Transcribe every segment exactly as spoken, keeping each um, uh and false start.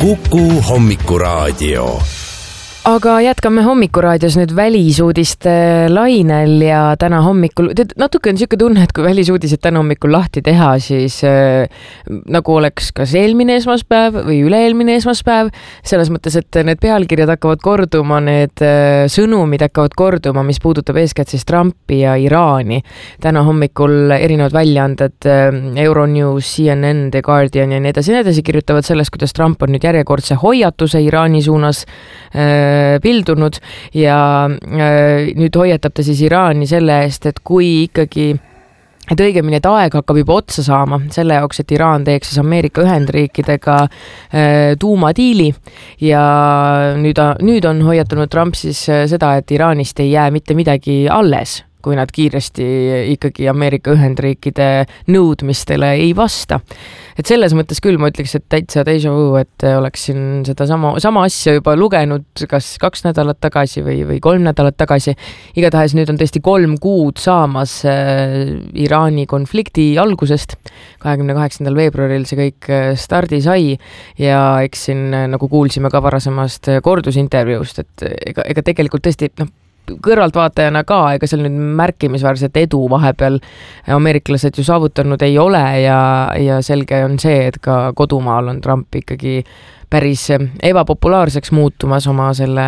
Kuku Hommikuraadio. Aga jätkame Hommikuraadios nüüd välisuudiste lainel ja täna hommikul, natuke on siuke tunne, et kui välisuudised täna hommikul lahti teha, siis äh, nagu oleks kas eelmine esmaspäev või üle-eelmine esmaspäev, selles mõttes, et need pealkirjad hakkavad korduma, need äh, sõnumid hakkavad korduma, mis puudutab eeskätt siis Trumpi ja Iraani. Täna hommikul erinevad väljaanded, äh, Euronews, C N N, The Guardian ja nii edasi, nii edasi kirjutavad sellest, kuidas Trump on nüüd järjekordse hoiatuse Iraani suunas äh, pildunud ja äh, nüüd hoiatab ta siis Iraani selle eest, et kui ikkagi, et õigemini, et aeg hakkab juba otsa saama selle jaoks, et Iraan teeks siis Ameerika Ühendriikidega äh, tuumadiili ja nüüd, nüüd on hoiatanud Trump siis seda, et Iraanist ei jää mitte midagi alles, kui nad kiiresti ikkagi Ameerika Ühendriikide nõudmistele ei vasta. Et selles mõttes küll ma ütleks, et täitsa déjà vu, et oleksin seda sama, sama asja juba lugenud kas kaks nädalat tagasi või, või kolm nädalat tagasi. Igatahes nüüd on tõesti kolm kuud saamas äh, Iraani konflikti algusest. kahekümne kaheksandal veebruaril see kõik stardi sai ja eks siin nagu kuulsime ka varasemast kordusintervjuust, et ega, ega tegelikult tõesti, noh, kõrvaltvaatajana ka, ega seal nüüd märkimisväärset edu vahepeal ameeriklased ju saavutanud ei ole ja, ja selge on see, et ka kodumaal on Trump ikkagi päris ebapopulaarseks muutumas oma selle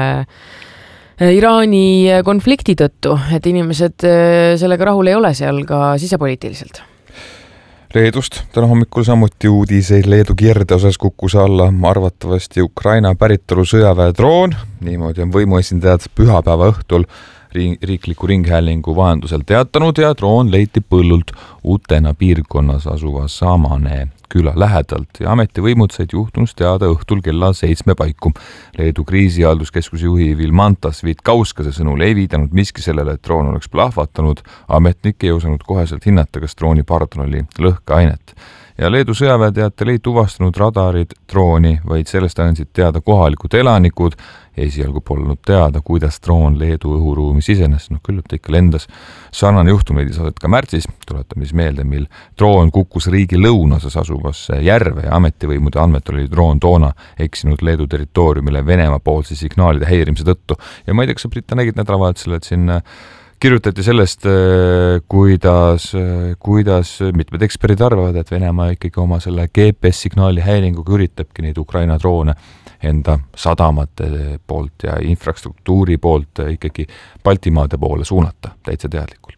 Iraani konflikti tõttu, et inimesed sellega rahul ei ole seal ka sisepoliitiliselt. Leedust täna hommikul samuti uudiseid. Leedu kirde osas kukkus alla arvatavasti Ukraina päritolu sõjaväe droon. Niimoodi on võimuesindajad pühapäeva õhtul riikliku ringhäälingu vahendusel teatanud ja droon leiti põllult Utena piirkonnas asuva Samane küla lähedalt ja ametivõimud said juhtunust teada õhtul kella seitsme paiku. Leedu kriisihalduskeskuse juhi Vilmantas Vitkauskase sõnul ei viidanud miski sellele, et droon oleks plahvatanud. Ametnik ei osanud koheselt hinnata, kas drooni pardon oli lõhkeainet. Ja Leedu sõjaväeteatel ei tuvastanud radarid drooni, vaid sellest andsid teada kohalikud elanikud. Esialgu polnud teada, kuidas droon Leedu õhuruumi sisenes, no küll ta ikka lendas. Sarnane juhtum leidis aset ka märtsis, tuletamis meelde, mil droon kukkus riigi lõunasas asuvasse järve ja ametivõimude andmetel oli droon toona eksinud Leedu territooriumile Venemaa poolse signaalide häirimise tõttu. Ja ma ei tea, kas sa, Britta, nägid nädalavahetusel, et siin kirjutati sellest, kuidas, kuidas mitmed eksperdid arvavad, et Venemaa ikkagi oma selle G P S-signaali häiringuga üritabki neid Ukraina droone enda sadamate poolt ja infrastruktuuri poolt ikkagi Baltimaade poole suunata täitsa teadlikult.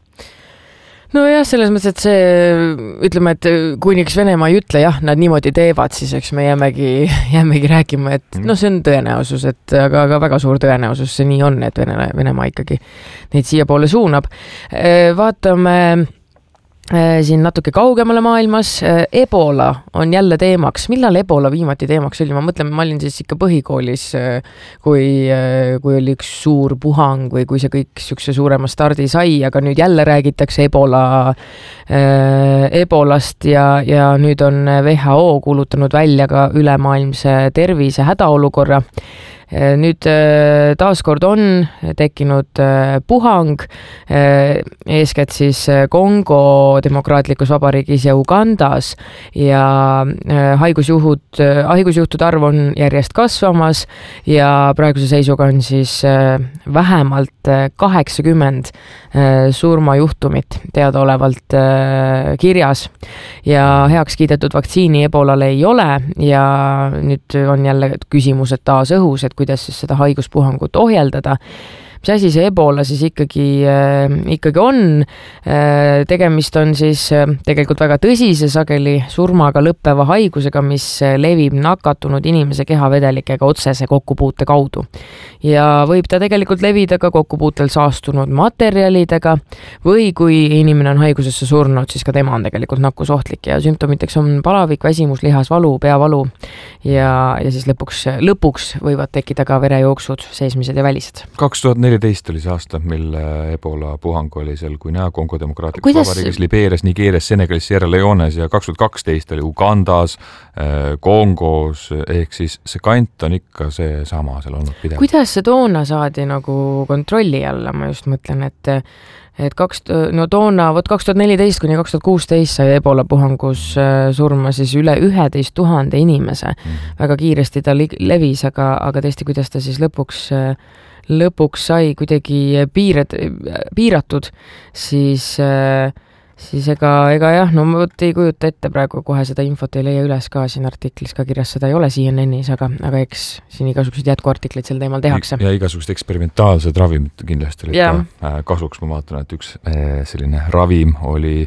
No jah, selles mõttes, et see, ütleme, et kui niks Venemaa ei ütle, jah, nad niimoodi teevad, siis eks me jäämegi, jäämegi rääkima, et no see on tõenäosus, et aga, aga väga suur tõenäosus see nii on, et Vene, Venemaa ikkagi neid siia poole suunab. Vaatame siin natuke kaugemale maailmas. Ebola on jälle teemaks. Millal Ebola viimati teemaks oli? Ma mõtlen, ma olin siis ikka põhikoolis, kui, kui oli üks suur puhang või kui see kõik siukse suurema stardi sai, aga nüüd jälle räägitakse Ebola, Ebolast ja, ja nüüd on W H O kuulutanud välja ka ülemaailmse tervise hädaolukorra. Nüüd taaskord on tekkinud puhang, eeskätt siis Kongo demokraatlikus vabariigis ja Ugandas ja haigusjuhud, haigusjuhtude arv on järjest kasvamas ja praeguse seisuga on siis vähemalt kaheksakümmend surmajuhtumit teadaolevalt kirjas ja heaks kiidetud vaktsiini Ebolale ei ole ja nüüd on jälle küsimused taas õhus, et kuidas siis seda haiguspuhangut ohjeldada. Mis asi see Ebola siis ikkagi, ikkagi on? Tegemist on siis tegelikult väga tõsise sageli surmaga lõppeva haigusega, mis levib nakatunud inimese kehavedelikega otsese kokkupuute kaudu. Ja võib ta tegelikult levida ka kokkupuutel saastunud materjalidega või kui inimene on haigusesse surnud, siis ka tema on tegelikult nakkusohtlik ja sümptomiteks on palavik, väsimus, lihasvalu, peavalu ja, ja siis lõpuks, lõpuks võivad tekkida ka verejooksud, seesmised ja välised. kaks tuhat neli neliteist oli see aasta, mil Ebola puhang oli seal Guinea, Kongo demokraatlikus Kuidas... vabariigis, Libeerias, Nigeerias, Senegalis, Sierra Leones ja kaks tuhat kaksteist oli Ugandas, Kongos, ehk siis see kant on ikka see sama seal olnud pidev. Kuidas see toona saadi nagu kontrolli alla, ma just mõtlen, et et kaks, no toona, vot kaks tuhat neliteist kuni kaks tuhat kuusteist sai Ebola puhangus surma siis üle üheteist tuhande inimese. Mm. Väga kiiresti ta levis, aga, aga tõesti, kuidas ta siis lõpuks, lõpuks sai kuidagi piired, piiratud, siis, siis ega, ega jah, no ma võt ei kujuta ette praegu kohe seda infot ei leia üles ka siin artiklis ka kirjas, seda ei ole C N N-is, aga, aga eks siin igasugused jätkuartikleid sel teemal tehakse. Ja igasugused eksperimentaalsed ravimid kindlasti olid yeah. ka kasuks. Ma vaatan, et üks selline ravim oli,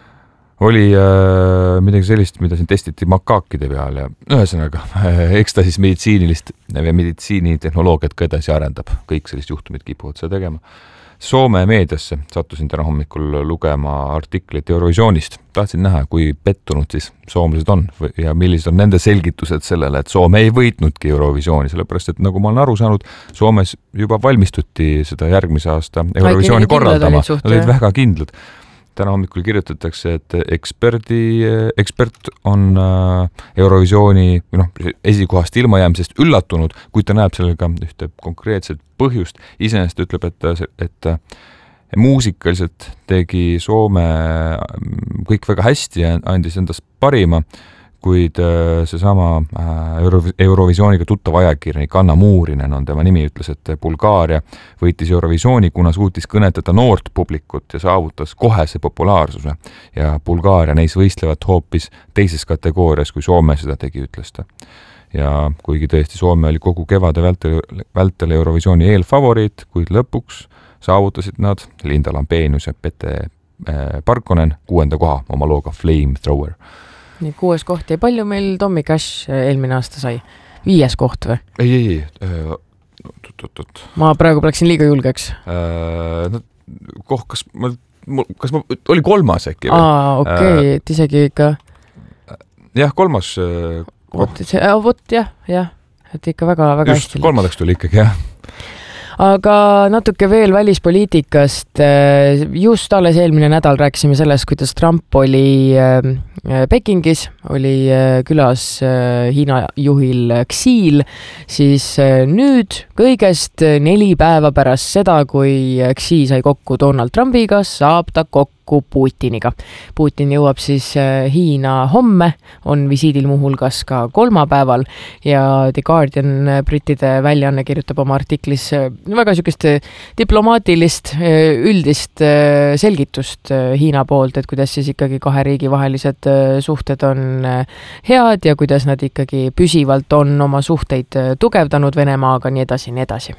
oli äh, midagi sellist, mida siin testiti makaakide peal ja ühesõnaga, eks ta siis meditsiinilist või meditsiinitehnoloogiat ka edasi arendab. Kõik sellist juhtumid kipuvad seda tegema. Soome meediasse sattusin täna hommikul lugema artiklit Eurovisioonist. Tahtsin näha, kui pettunud siis soomlased on ja millised on nende selgitused sellele, et Soome ei võitnudki Eurovisiooni, sellepärast, et nagu ma olen aru saanud, Soomes juba valmistuti seda järgmise aasta Eurovisiooni korraldama. Nad olid väga kindlad. Täna hommikul kirjutatakse, et eksperdi, ekspert on Eurovisiooni noh, esikohast ilmajäämisest üllatunud, kui ta näeb sellega ühte konkreetset põhjust. Iseenesest ütleb, et, et muusikaliselt tegi Soome kõik väga hästi ja andis endast parima, kuid seesama Euro- Eurovisiooniga tuttav ajakirjanik Anna Muurinen on tema nimi, ütles, et Bulgaaria võitis Eurovisiooni, kuna suutis kõnetada noort publikut ja saavutas kohese populaarsuse. Ja Bulgaaria neis võistlevad hoopis teises kategoorias, kui Soome seda tegi, ütles ta. Ja kuigi tõesti Soome oli kogu kevade vältel, vältel Eurovisiooni eelfavoriit, kuid lõpuks saavutasid nad Linda Lampenius ja Pete Parkonen kuuenda koha oma looga Flamethrower. Nii kuues koht ja palju meil Tommy Cash eelmine aasta sai? Viies koht või? Ei, ei, ei. Tut, tut, tut. Ma praegu läksin liiga julgeks. Äh, no, koh, kas ma, kas ma, oli kolmas äkki? Aa, okei, okay, et isegi ikka... Jah, kolmas... Vot, see, vot jah, jah, et ikka väga, väga just hästi. Just kolmadaks tuli ikkagi, jah. Aga natuke veel välispoliitikast. Just alles eelmine nädal rääkisime sellest, kuidas Trump oli Pekingis, oli külas Hiina juhil Xi'l, siis nüüd kõigest neli päeva pärast seda, kui Xi sai kokku Donald Trumpiga, saab ta kokku Putiniga. Putin jõuab siis Hiina homme, on visiidil muuhulgas ka kolmapäeval ja The Guardian brittide väljaanne kirjutab oma artiklis väga sükest diplomaatilist üldist selgitust Hiina poolt, et kuidas siis ikkagi kahe riigi vahelised suhted on head ja kuidas nad ikkagi püsivalt on oma suhteid tugevdanud Venemaaga, nii edasi, nii edasi.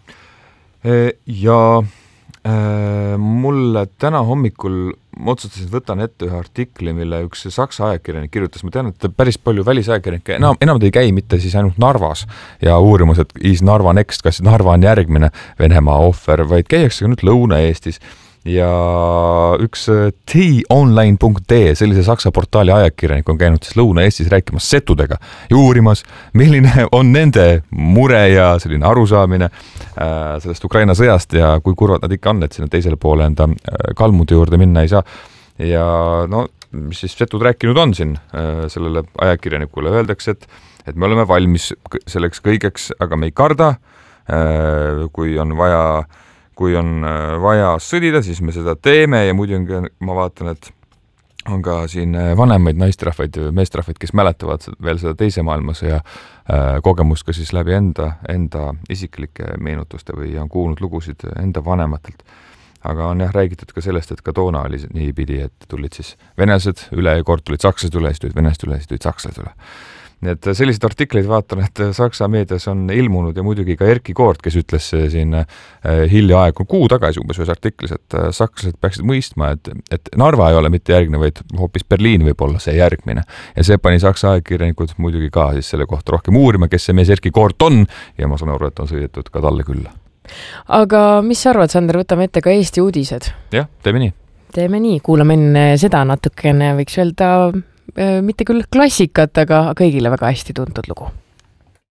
Ja mulle täna hommikul ma otsustasin, võtan ette ühe artikli, mille üks saksa ajakirjanik kirjutas. Ma tean, et päris palju välisajakirjanikke enam, enam ei käi mitte siis ainult Narvas ja uurimus, et is Narva next, kas Narva on järgmine Venemaa ohver, vaid käiakse ka nüüd Lõuna-Eestis. Ja üks t online punkt d, sellise saksa portaali ajakirjanik on käinud siis Lõuna-Eestis rääkimas setudega ja uurimas, milline on nende mure ja selline arusaamine äh, sellest Ukraina sõjast ja kui kurvad nad ikka on, et sinna teisele poole enda kalmude juurde minna ei saa. Ja no, mis siis setud rääkinud on siin äh, sellele ajakirjanikule, öeldakse, et, et me oleme valmis selleks kõigeks, aga me ei karda, äh, kui on vaja kui on vaja sõdida, siis me seda teeme ja muidugi ma vaatan, et on ka siin vanemaid naisterahvaid ja meesterahvaid, kes mäletavad veel seda teise maailmasõja kogemust ka siis läbi enda, enda isiklike meenutuste või on kuulnud lugusid enda vanematelt. Aga on jah räägitud ka sellest, et ka toona oli nii pidi, et tulid siis venelased üle ja kord tulid sakslased üle, siis tulid venelased üle, siis tulid sakslased üle. Nii et sellised artikleid vaatan, et Saksa meedias on ilmunud ja muidugi ka Erki Koort, kes ütles siin hiljaaegu kuu tagasi umbes ühes artiklis, et sakslased peaksid mõistma, et, et Narva ei ole mitte järgne, vaid hoopis Berliin võib olla see järgmine. Ja see pani Saksa ajakirjanikud muidugi ka siis selle kohta rohkem uurima, kes see mees Erki Koort on ja ma saan aru, et on sõidetud ka talle külla. Aga mis sa arvad, Sander, võtame ette ka Eesti uudised? Jah, teeme nii. Teeme nii, kuulame enne seda natukene, võiks öelda mitte küll klassikat, aga kõigile väga hästi tuntud lugu.